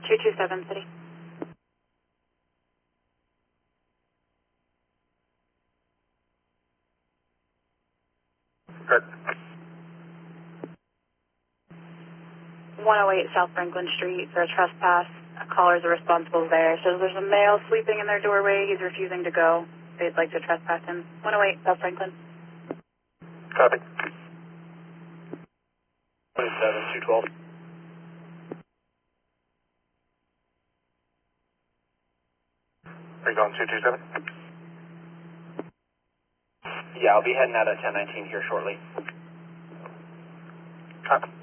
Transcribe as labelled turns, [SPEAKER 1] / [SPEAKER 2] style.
[SPEAKER 1] 227 City.
[SPEAKER 2] Good.
[SPEAKER 1] 108 South Franklin Street for a trespass. Callers are responsible there. So there's a male sleeping in their doorway. He's refusing to go. They'd like to trespass him. 108 South Franklin.
[SPEAKER 2] Copy. 212. Are you going 227?
[SPEAKER 3] Yeah, I'll be heading out at 1019 here shortly.
[SPEAKER 2] Copy.